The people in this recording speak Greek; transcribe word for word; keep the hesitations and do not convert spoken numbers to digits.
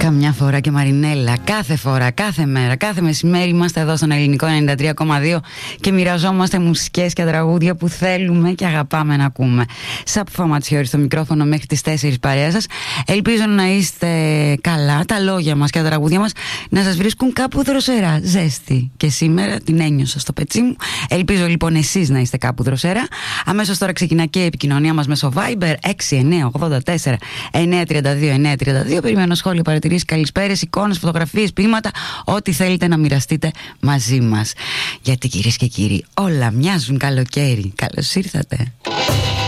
Καμιά φορά και Μαρινέλα, κάθε φορά, κάθε μέρα, κάθε μεσημέρι είμαστε εδώ στον Ελληνικό ενενήντα τρία κόμμα δύο και μοιραζόμαστε μουσικές και τραγούδια που θέλουμε και αγαπάμε να ακούμε. Σαπ Φαματσιόρι στο μικρόφωνο μέχρι τις τέσσερις παρέα σας. Ελπίζω να είστε καλά, τα λόγια μας και τα τραγούδια μας να σας βρίσκουν κάπου δροσερά, ζέστη. Και σήμερα την ένιωσα στο πετσί μου. Ελπίζω λοιπόν εσείς να είστε κάπου δροσερά. Αμέσως τώρα ξεκινά και η επικοινωνία μας μέσω Viber έξι εννιά ογδόντα τέσσερα εννιά τριάντα δύο εννιά τριάντα δύο. Περιμένω σχόλια, παρατηρήσεις, καλησπέρες, εικόνες, φωτογραφίες, ποίηματα, ό,τι θέλετε να μοιραστείτε μαζί μας. Γιατί κυρίες και κύριοι, όλα μοιάζουν καλοκαίρι. Καλώς ήρθατε.